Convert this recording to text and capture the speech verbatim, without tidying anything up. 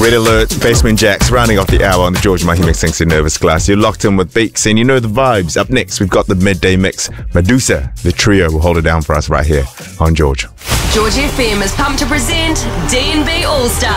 Red Alert, Basement Jaxx, rounding off the hour on the George Mahi Mixing to Nervous Class. You're locked in with Beaks, and you know the vibes. Up next, we've got the midday mix. Medusa, the trio, will hold it down for us right here on George. George F M is pumped to present D and B All Stars.